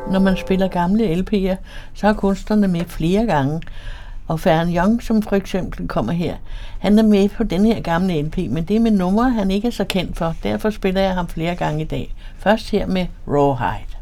Når man spiller gamle LP'er, så er kunstnerne med flere gange. Og Faron Young, som for eksempel kommer her, han er med på den her gamle LP, men det er med numre, han ikke er så kendt for. Derfor spiller jeg ham flere gange i dag. Først her med Rawhide.